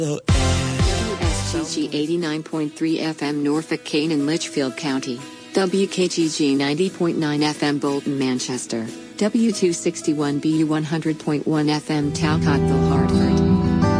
WSTG 89.3 FM Norfolk, Kane and Litchfield County. WKGG 90.9 FM Bolton, Manchester. W261BU 100.1 FM Talcottville, Hartford.